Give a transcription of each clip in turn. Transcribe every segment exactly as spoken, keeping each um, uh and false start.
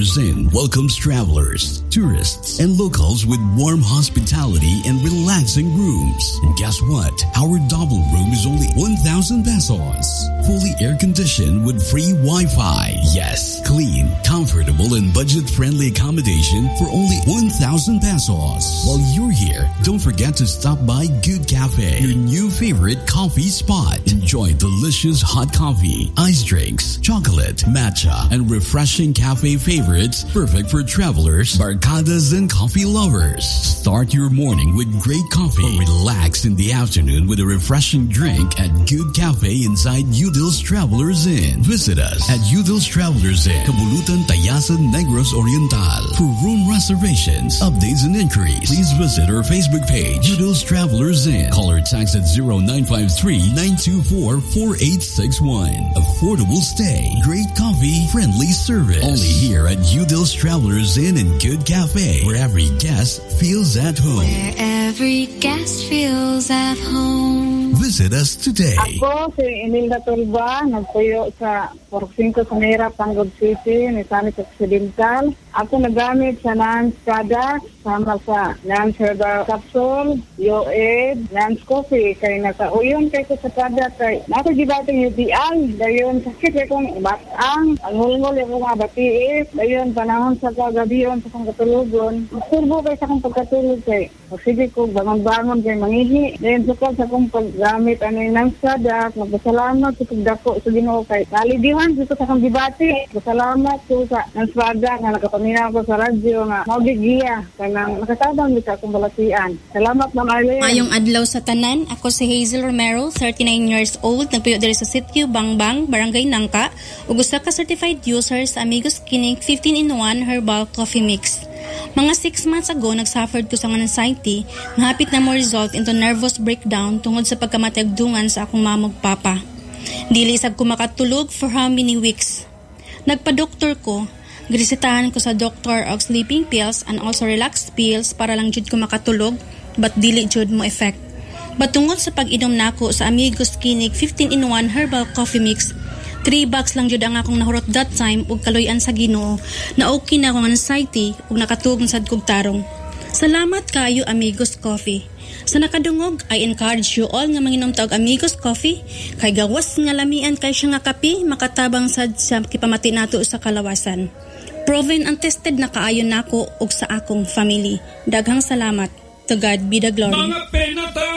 Travelers Inn welcomes travelers, tourists, and locals with warm hospitality and relaxing rooms. And guess what? Our double room is only one thousand pesos. Fully air-conditioned with free Wi-Fi. Yes, clean, comfortable, and budget-friendly accommodation for only one thousand pesos. While you're here, don't forget to stop by Good Cafe, your new favorite coffee spot. Enjoy delicious hot coffee, ice drinks, chocolate, matcha, and refreshing cafe favorites perfect for travelers, barcadas, and coffee lovers. Start your morning with great coffee or relax in the afternoon with a refreshing drink at Good Cafe inside Udil's Travelers Inn. Visit us at Udil's Travelers Inn, Kabulutan, Tayasan, Negros Oriental. For room reservations, updates, and inquiries, please visit our Facebook page, Udil's Travelers Inn. Call or text at zero nine five three, nine two four, four eight six one. Affordable stay, great coffee, friendly service. Only here at Udil's Travelers Inn and Good Cafe, where every guest feels at home. Where every guest feels at home. Visit us today. Ako si Imelda Tulba, nagpuyo sa Porcinco sa Mera, Panggod City, Nisanis Occidental. Ako nagamit sa Nance Product, sama sa Nance Herbal Capsule, Yo-Ed, Nance Coffee. Kaya nakauyon kayo sa product kay nakagibatang U T I. Dayon sakit kay kong batang, ang hulngol yung mga batiis. Dayon panahon sa kagabiyon sa kong katulugon. Turbo kayo sa kong pagkatulog kay. Sige ko, bangon-bangon kay mangihi. Dayon sukal sa kong paggamit ano yung Nance Product. Magpasalamat sa pagdako sa Ginoo kay Kalidiwan dito sa kong gibati. Pasalamat ko sa Nance Product na nakapaminaw ko sa radyo nga maudigiya. Kaya nakatabang dito akong balatian. Salamat Ma'am Arlene. Ayong adlaw sa tanan, ako si Hazel Romero, thirty-nine years old, nagpuyo diri sa Sitio Bangbang, Barangay Nangka, ug usa ka certified user sa Amigos Clinic fifteen in one Herbal Coffee Mix. Mga six months ago, nagsuffered ko sa anxiety na hapit na mo result into nervous breakdown tungod sa pagkamatagdungan sa akong mamog papa. Dili sad ko makatulog for how many weeks. Nagpa-doktor ko, girisitahan ko sa doktor og sleeping pills and also relax pills para lang jud ko makatulog, but dili jud mo effect. Batungod sa pag-inom nako sa Amigos Clinic fifteen in one Herbal Coffee Mix, three bucks lang jud ang akong nahurot that time ug kaloy-an sa Ginoo na okay na akong anxiety ug nakatug sad kog tarong. Salamat kayo Amigos Coffee. Sa nakadungog, I encourage you all nga manginom ta og Amigos Coffee kay gawas nga lamian kay siya nga kape makatabang sad sa kipamati nato sa kalawasan. Proven and tested na kaayon nako ug sa akong family. Daghang salamat. To God be the glory. Mga penata!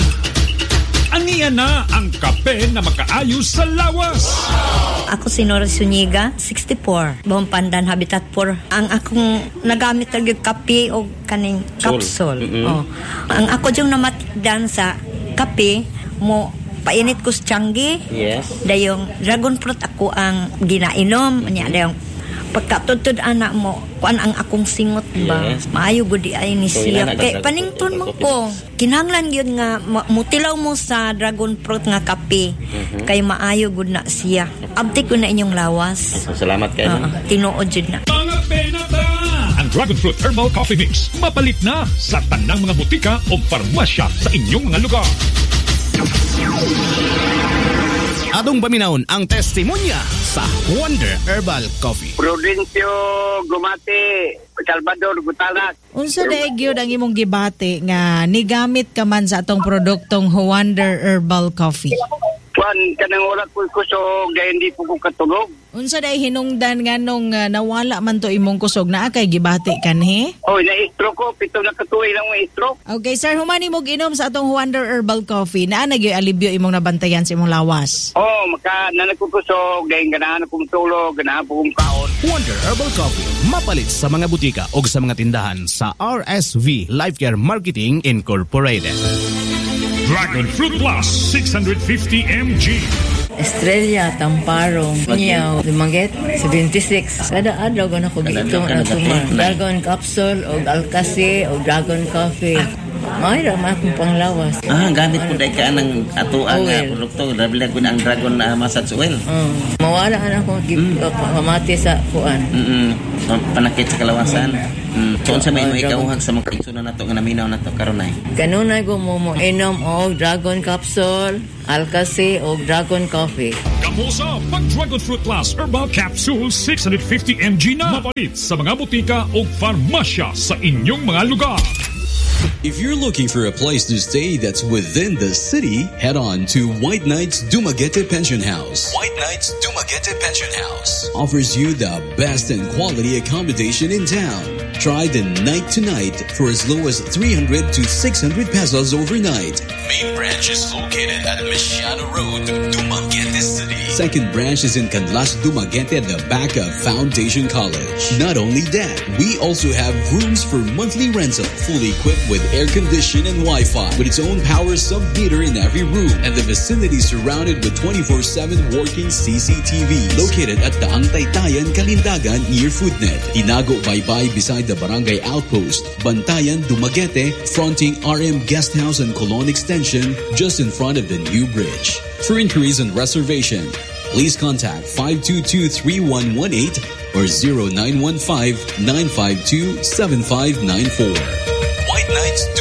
Aniyan na ang kape na makaayos sa lawas. Ako si Nora Zuniga, sixty-four, Buong Pandan, Habitat four. Ang akong nagamit na yung kape o kaning capsule. Mm-hmm. Oh. Ang ako yung namatigdan sa kape mo, painit ko sa tiyanggi. Yes. Dayong dragon fruit ako ang ginainom. Anya dayong pagkatutod anak mo, kuan ang akong singot ba? Yes. Maayo gudi ay ni siya. So, kay panington mo ko. Kinahanglan yun nga mutilaw mo sa dragon fruit nga kape. Mm-hmm. Kay maayo gud na siya. Abti ko na inyong lawas. So, salamat kayo. Uh, tinuod jud na. Mga penata! Ang Dragon Fruit Herbal Coffee Mix mapalit na sa tanang mga butika o farmasya sa inyong mga lugar. Atong paminawon ang testimonya sa Wonder Herbal Coffee. Prudencio Gumati, Salvador Gutalas. Unsa daig gyud ang imong gibati nga nigamit ka man sa atong produktong Wonder Herbal Coffee? Juan, kanang oras ko kusog, gaya hindi po ko katulog. Unsa day hinungdan nga nung uh, nawala man to imong kusog na kay gibati kanhi? Oh, na-stroke ko, pito na katuig lang mo stroke. Okay, sir, humani mo ginom sa atong Wonder Herbal Coffee. Naa na gyud alibyo imong nabantayan sa imong lawas? Oh, maka nanagkukusog, gaya ganahan akong tulog, ganahan po kong kaon. Wonder Herbal Coffee, mapalit sa mga butika o sa mga tindahan sa R S V Life Care Marketing Incorporated. Dragon Fruit Plus six hundred fifty milligrams. Estrella, Tamparong, Niyaw, Limaget, seventy-six. Kada adlaw ko na ko dito na tuma. Dragon Capsule, o Alcasi, o Dragon Coffee. May rama akong panglawas. Ah, gamit po dahil ka ng atuang uh, produkto. Dabilan ko na ang Dragon uh, Massage Oil. Uh, mawala ka na akong mm. pamati sa kuan. Mm-mm. So, panakit sa kalawasan. Mm. So, sa may may kauhag sa mga kaigsunan na to, nga naminaw na to, karon ay? Kanunay ko mo mo inom og dragon capsule, alkasi og dragon coffee. Kamusa, pag Dragon Fruit Plus Herbal Capsule six hundred fifty milligrams na mapalit sa mga butika o farmasya sa inyong mga lugar. If you're looking for a place to stay that's within the city, head on to White Knights Dumaguete Pension House. White Knights Dumaguete Pension House offers you the best and quality accommodation in town. Try the night to night for as low as three hundred to six hundred pesos overnight. Main branch is located at Mesiano Road, Dumaguete City. Second branch is in Canlas, Dumaguete at the back of Foundation College. Not only that, we also have rooms for monthly rental, fully equipped with air condition and Wi-Fi, with its own power sub-meter in every room, and the vicinity surrounded with twenty-four seven working C C T Vs. Located at Daang Taytayan, Kalindagan, near Foodnet. Tinago Baybay beside the Barangay Outpost. Bantayan, Dumaguete, fronting R M Guest House and Colon Extension, just in front of the new bridge. For inquiries and reservation, please contact five two two, three one one eight or zero nine one five, nine five two, seven five nine four. White Knights